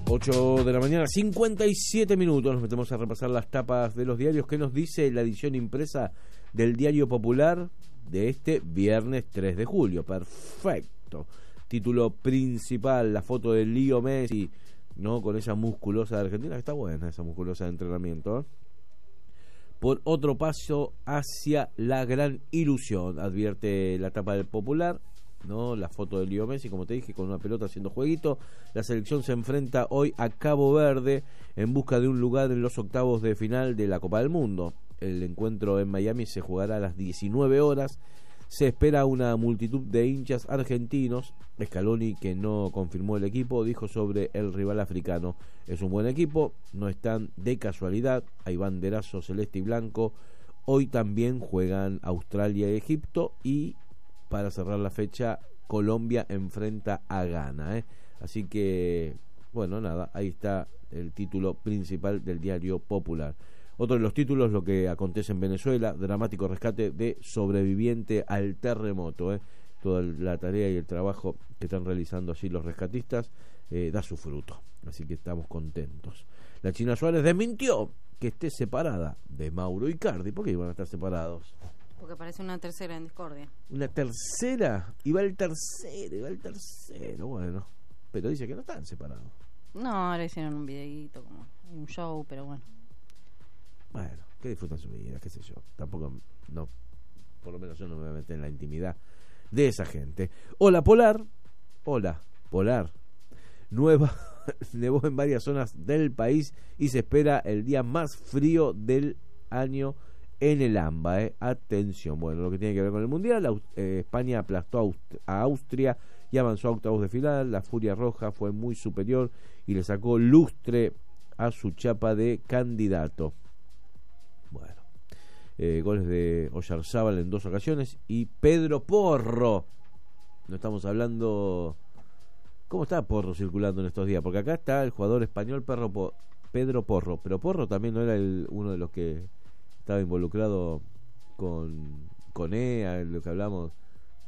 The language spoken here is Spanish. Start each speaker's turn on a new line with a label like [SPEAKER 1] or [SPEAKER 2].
[SPEAKER 1] 8 de la mañana, 57 minutos. Nos metemos a repasar las tapas de los diarios. ¿Qué nos dice la edición impresa del Diario Popular de este viernes 3 de julio? Perfecto. Título principal, la foto de Leo Messi, ¿no? Con esa musculosa de Argentina. Está buena esa musculosa de entrenamiento, ¿eh? Por otro paso hacia la gran ilusión, advierte la tapa del Popular, ¿no? La foto de Leo Messi, como te dije, con una pelota haciendo jueguito. La selección se enfrenta hoy a Cabo Verde en busca de un lugar en los octavos de final de la Copa del Mundo. El encuentro en Miami se jugará a las 19 horas. Se espera una multitud de hinchas argentinos. Scaloni, que no confirmó el equipo, dijo sobre el rival africano: es un buen equipo, no están de casualidad, hay banderazo celeste y blanco. Hoy también juegan Australia y Egipto, y para cerrar la fecha Colombia enfrenta a Ghana, ¿eh? Así que, bueno, nada, ahí está el título principal del Diario Popular. Otro de los títulos, lo que acontece en Venezuela: dramático rescate de sobreviviente al terremoto, ¿eh? Toda la tarea y el trabajo que están realizando allí los rescatistas da su fruto, así que estamos contentos. La China Suárez desmintió que esté separada de Mauro Icardi. ¿Por qué iban a estar separados?
[SPEAKER 2] Porque parece una tercera en discordia.
[SPEAKER 1] ¿Una tercera? Iba el tercero, bueno. Pero dice que no están separados.
[SPEAKER 2] No, ahora hicieron un videíto, como un show, pero bueno.
[SPEAKER 1] Bueno, que disfrutan su vida, qué sé yo. Tampoco, no, por lo menos yo no me voy a meter en la intimidad de esa gente. Hola Polar. Nevó en varias zonas del país y se espera el día más frío del año en el AMBA, Atención. Bueno, lo que tiene que ver con el Mundial, España aplastó a Austria y avanzó a octavos de final. La Furia Roja fue muy superior y le sacó lustre a su chapa de candidato. Bueno, goles de Oyarzábal en 2 ocasiones y Pedro Porro. No estamos hablando... ¿Cómo está Porro circulando en estos días? Porque acá está el jugador español Pedro Porro, pero Porro también no era uno de los que estaba involucrado con EA, lo que hablamos